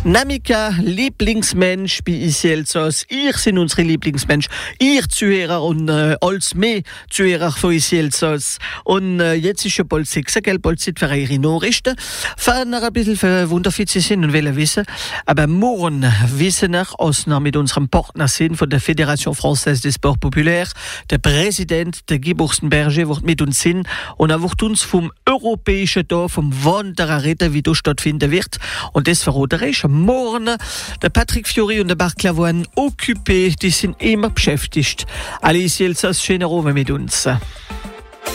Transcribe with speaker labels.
Speaker 1: Namika, Lieblingsmensch bei Isielzos. Ihr sind unsere Lieblingsmensch. Ihr Zuhörer und als mehr Zuhörer von Isielzos. Und jetzt ist ja bald 6, gell? Bald Zeit für eure Nachrichten. Wenn ihr ein bisschen verwundert sind und wollen wissen. Aber morgen wissen wir, als wir mit unserem Partner sind von der Fédération Française des Sports Populaires, der Präsident, der Guy Bourstenberger, wird mit uns sein und er wird uns vom europäischen Tag, vom Wanderer reden, wie das stattfinden wird. Und das verrate ich. Morgen, der Patrick Fiori und der Bart Clavoine occupé, die sind immer beschäftigt. Alle Isielzos, schöne Ruhe mit uns.